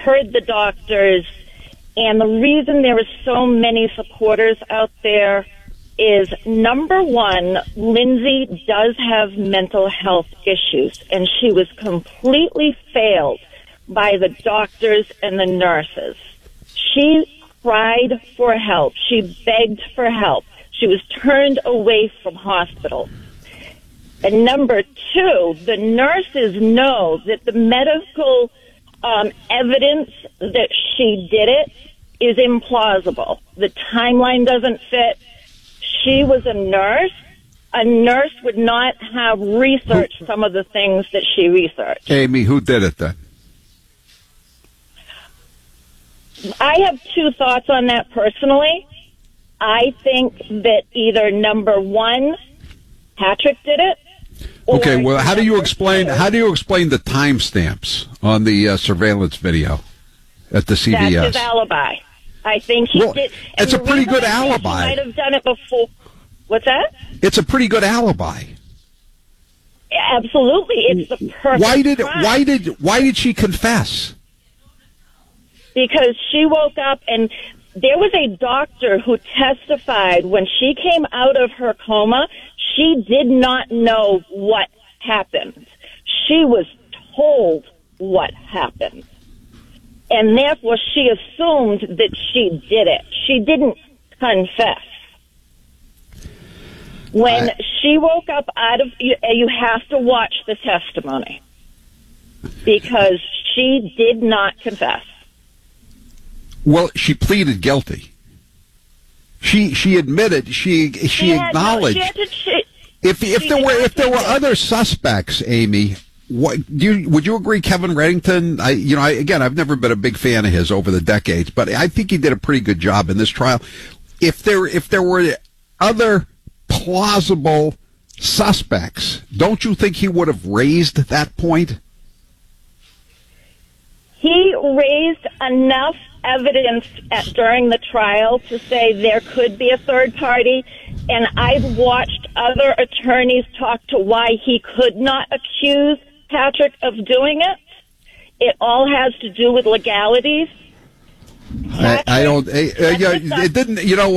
heard the doctors, and the reason there are so many supporters out there is, number one, Lindsay does have mental health issues, and she was completely failed by the doctors and the nurses. She cried for help. She begged for help. She was turned away from hospital. And number two, the nurses know that the medical evidence that she did it is implausible. The timeline doesn't fit. She was a nurse. A nurse would not have researched some of the things that she researched. Amy, who did it then? I have two thoughts on that personally. I think that either, number one, Patrick did it. Okay, well, how do you explain the timestamps on the surveillance video at the CVS? That's his alibi. I think he did. It's a pretty good alibi. He might have done it before. What's that? It's a pretty good alibi. Absolutely, it's the perfect crime. Why did she confess? Because she woke up and there was a doctor who testified when she came out of her coma, she did not know what happened. She was told what happened. And therefore, she assumed that she did it. She didn't confess. When she woke up out of, you have to watch the testimony because she did not confess. Well, she pleaded guilty. She admitted. She acknowledged. If there were other suspects, Amy, would you agree? Kevin Reddington. I've never been a big fan of his over the decades, but I think he did a pretty good job in this trial. If there were other plausible suspects, don't you think he would have raised that point? He raised enough evidence during the trial to say there could be a third party, and I've watched other attorneys talk to why he could not accuse Patrick of doing it. It all has to do with legalities. I don't. It didn't.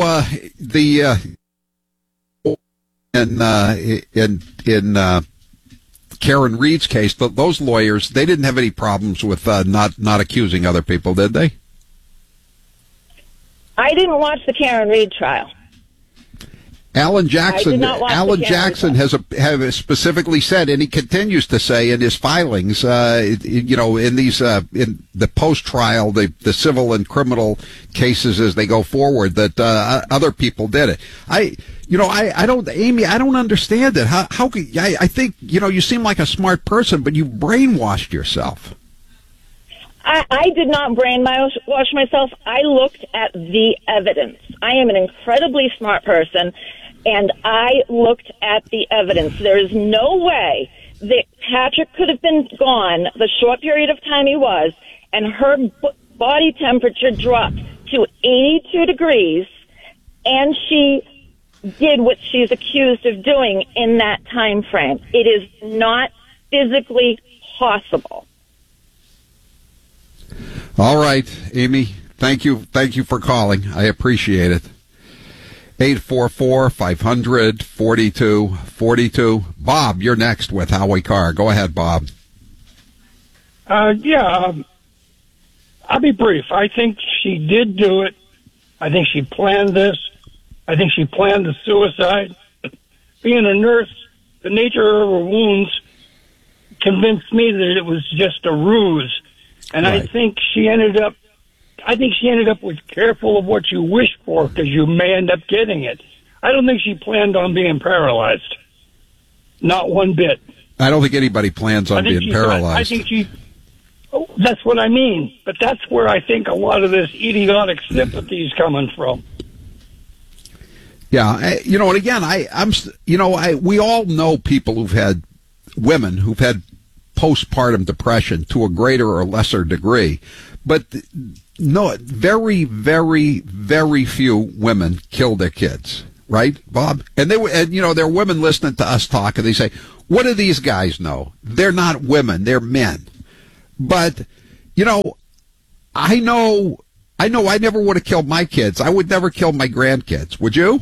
In Karen Reed's case, those lawyers, they didn't have any problems with not accusing other people, did they? I didn't watch the Karen Reed trial. Alan Jackson has specifically said, and he continues to say in his filings, in the post-trial, the civil and criminal cases as they go forward, that other people did it. I don't understand it. I think, you seem like a smart person, but you brainwashed yourself. I did not brainwash myself. I looked at the evidence. I am an incredibly smart person, and I looked at the evidence. There is no way that Patrick could have been gone the short period of time he was, and her body temperature dropped to 82 degrees, and she did what she's accused of doing in that time frame. It is not physically possible. All right, Amy, thank you for calling. I appreciate it. 844-500-4242. Bob, you're next with Howie Carr. Go ahead, Bob. I'll be brief. I think she did do it. I think she planned this. I think she planned the suicide. Being a nurse, the nature of her wounds convinced me that it was just a ruse. And right. I think she ended up with careful of what you wish for, because you may end up getting it. I don't think she planned on being paralyzed. Not one bit. I don't think anybody plans on being paralyzed. That's what I mean. But that's where I think a lot of this idiotic sympathy is coming from. Yeah, and again, we all know people women who've had postpartum depression to a greater or lesser degree, but no, very, very, very few women kill their kids, right, Bob? And there are women listening to us talk, and they say, "What do these guys know? They're not women; they're men." But I know I never would have killed my kids. I would never kill my grandkids. Would you?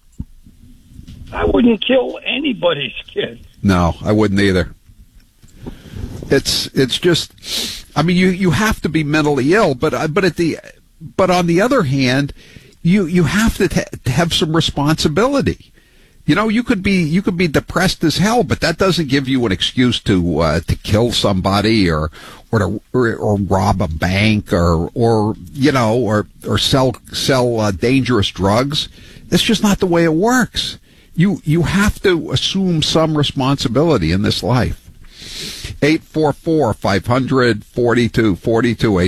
I wouldn't kill anybody's kid. No, I wouldn't either. It's just, I mean, you have to be mentally ill, but on the other hand, you have to have some responsibility. You know, you could be depressed as hell, but that doesn't give you an excuse to kill somebody or rob a bank or sell dangerous drugs. That's just not the way it works. You have to assume some responsibility in this life. 844-500-4242,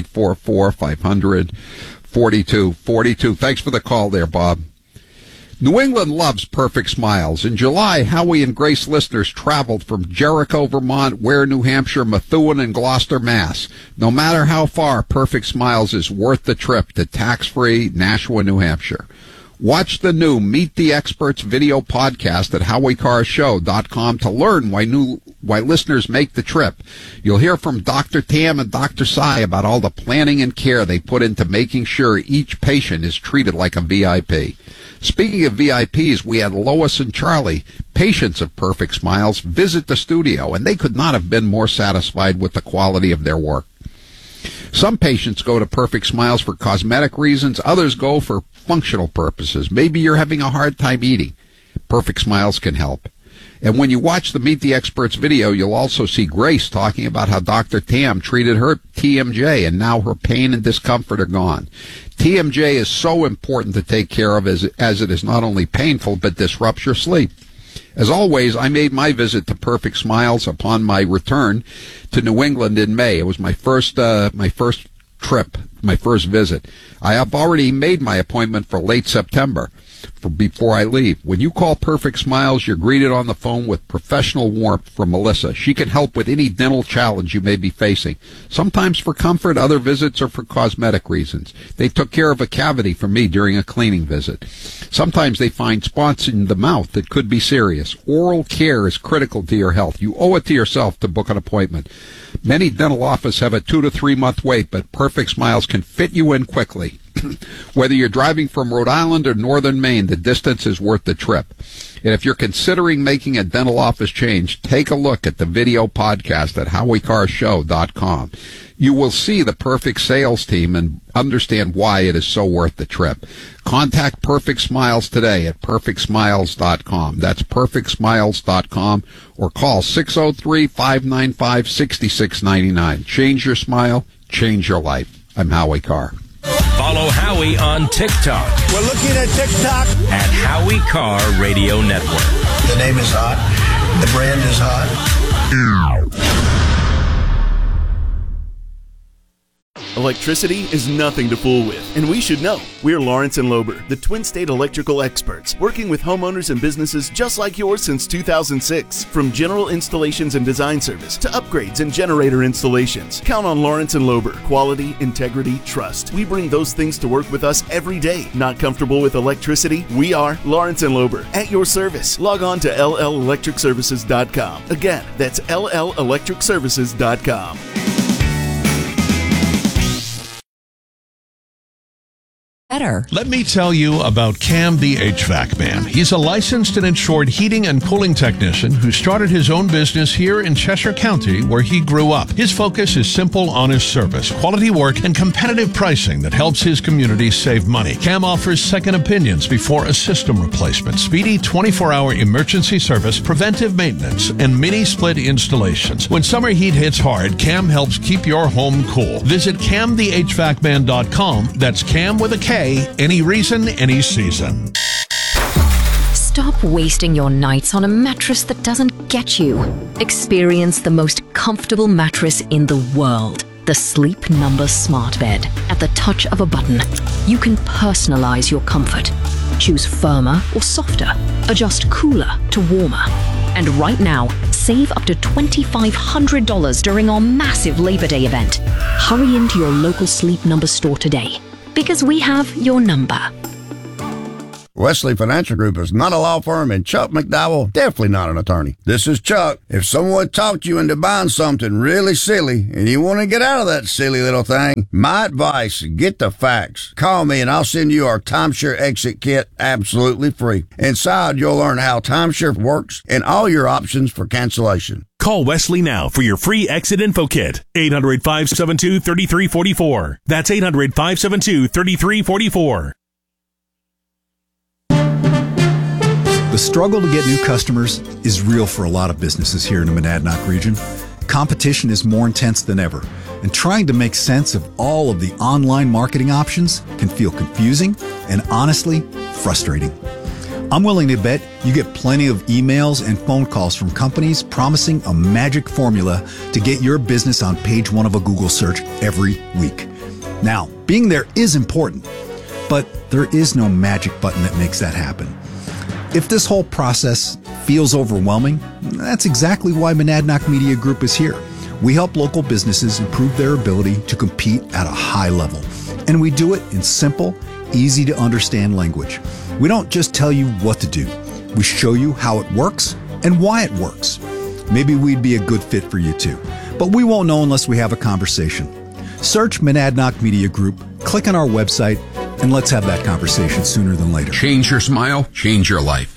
844-500-4242. Thanks for the call there, Bob. New England loves perfect smiles. In July, Howie and Grace listeners traveled from Jericho, Vermont, Ware, New Hampshire, Methuen, and Gloucester, Mass. No matter how far, Perfect Smiles is worth the trip to tax-free Nashua, New Hampshire. Watch the new Meet the Experts video podcast at HowieCarShow.com to learn why listeners make the trip. You'll hear from Dr. Tam and Dr. Sai about all the planning and care they put into making sure each patient is treated like a VIP. Speaking of VIPs, we had Lois and Charlie, patients of Perfect Smiles, visit the studio, and they could not have been more satisfied with the quality of their work. Some patients go to Perfect Smiles for cosmetic reasons. Others go for functional purposes. Maybe you're having a hard time eating. Perfect Smiles can help. And when you watch the Meet the Experts video, you'll also see Grace talking about how Dr. Tam treated her TMJ, and now her pain and discomfort are gone. TMJ is so important to take care of as it is not only painful, but disrupts your sleep. As always, I made my visit to Perfect Smiles upon my return to New England in May. It was my first trip, my first visit. I have already made my appointment for late September before I leave. When you call Perfect Smiles, you're greeted on the phone with professional warmth from Melissa. She can help with any dental challenge you may be facing. Sometimes for comfort, other visits are for cosmetic reasons. They took care of a cavity for me during a cleaning visit. Sometimes they find spots in the mouth that could be serious. Oral care is critical to your health. You owe it to yourself to book an appointment. Many dental offices have a 2 to 3 month wait, but Perfect Smiles can fit you in quickly. Whether you're driving from Rhode Island or northern Maine, the distance is worth the trip. And if you're considering making a dental office change, take a look at the video podcast at HowieCarShow.com. You will see the Perfect sales team and understand why it is so worth the trip. Contact Perfect Smiles today at PerfectSmiles.com. That's PerfectSmiles.com, or call 603-595-6699. Change your smile, change your life. I'm Howie Carr. Follow Howie on TikTok. We're looking at TikTok at Howie Carr Radio Network. The name is hot. The brand is hot. Electricity is nothing to fool with, and we should know. We're Lawrence and Lober, the Twin State electrical experts, working with homeowners and businesses just like yours since 2006. From general installations and design service to upgrades and generator installations, count on Lawrence and Lober. Quality, integrity, trust. We bring those things to work with us every day. Not comfortable with electricity? We are Lawrence and Lober, at your service. Log on to LLElectricServices.com. Again, that's LLElectricServices.com. Let me tell you about Cam the HVAC Man. He's a licensed and insured heating and cooling technician who started his own business here in Cheshire County, where he grew up. His focus is simple, honest service, quality work, and competitive pricing that helps his community save money. Cam offers second opinions before a system replacement, speedy 24-hour emergency service, preventive maintenance, and mini-split installations. When summer heat hits hard, Cam helps keep your home cool. Visit CamTheHVACman.com. That's Cam with a K. Any reason, any season. Stop wasting your nights on a mattress that doesn't get you. Experience the most comfortable mattress in the world. The Sleep Number Smart Bed. At the touch of a button, you can personalize your comfort. Choose firmer or softer. Adjust cooler to warmer. And right now, save up to $2,500 during our massive Labor Day event. Hurry into your local Sleep Number store today, because we have your number. Wesley Financial Group is not a law firm, and Chuck McDowell, definitely not an attorney. This is Chuck. If someone talked you into buying something really silly and you want to get out of that silly little thing, my advice, get the facts. Call me and I'll send you our timeshare exit kit absolutely free. Inside, you'll learn how timeshare works and all your options for cancellation. Call Wesley now for your free exit info kit. 800-572-3344. That's 800-572-3344. The struggle to get new customers is real for a lot of businesses here in the Monadnock region. Competition is more intense than ever, and trying to make sense of all of the online marketing options can feel confusing and honestly frustrating. I'm willing to bet you get plenty of emails and phone calls from companies promising a magic formula to get your business on page 1 of a Google search every week. Now, being there is important, but there is no magic button that makes that happen. If this whole process feels overwhelming, that's exactly why Monadnock Media Group is here. We help local businesses improve their ability to compete at a high level. And we do it in simple, easy to understand language. We don't just tell you what to do. We show you how it works and why it works. Maybe we'd be a good fit for you too, but we won't know unless we have a conversation. Search Monadnock Media Group, click on our website, and let's have that conversation sooner than later. Change your smile, change your life.